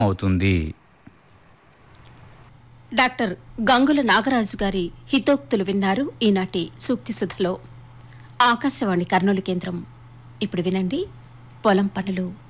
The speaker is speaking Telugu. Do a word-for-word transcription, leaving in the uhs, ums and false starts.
అవుతుంది. డాక్టర్ గంగుల నాగరాజు గారి హితోక్తులు విన్నారు ఈనాటి సూక్తి సుధలో. ఆకాశవాణి కర్నూలు కేంద్రం. ఇప్పుడు వినండి పొలం పనులు.